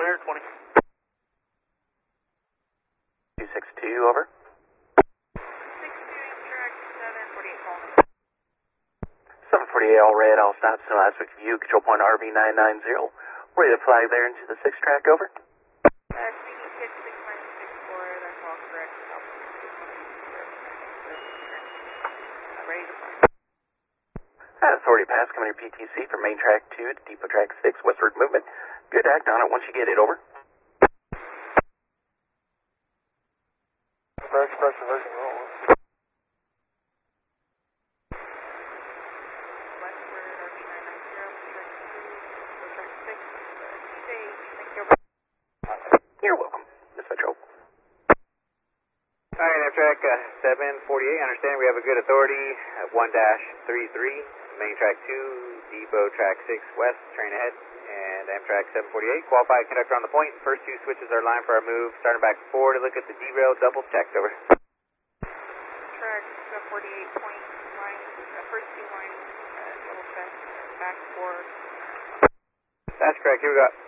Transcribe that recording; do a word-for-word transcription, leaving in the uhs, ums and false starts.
clear, twenty. two six two, over. six two, Amtrak seven forty-eight, calling. seven forty-eight, all red, all stops, no last week view, control point R V nine nine zero. Ready to fly there into the six track, over. Uh, speaking six six minus six four, that's all correct. I'm ready to fly. Uh, authority pass coming to P T C from main track two to depot track six, westward movement. Good, act on it once you get it, over. American Express reversing roll. Westward, R V nine nine zero, track two, track six, stay, thank you. You're welcome, Miss Metro. Alright, Amtrak uh, seven forty-eight, understand we have a good authority at one dash three three, main track two, depot track six west, train ahead, and Amtrak seven forty-eight, qualified conductor on the point, first two switches are line for our move, starting back four to look at the derail, double checked, over. Track seven forty-eight, point line, uh, first two lines, uh, double check, back four. That's correct, here we go.